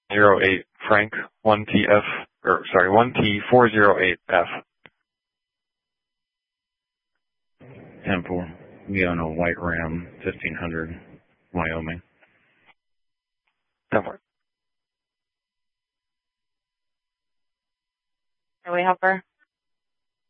08 Frank 1T408F. 10-4. We own a white Ram 1500, Wyoming. 10-4. Highway helper.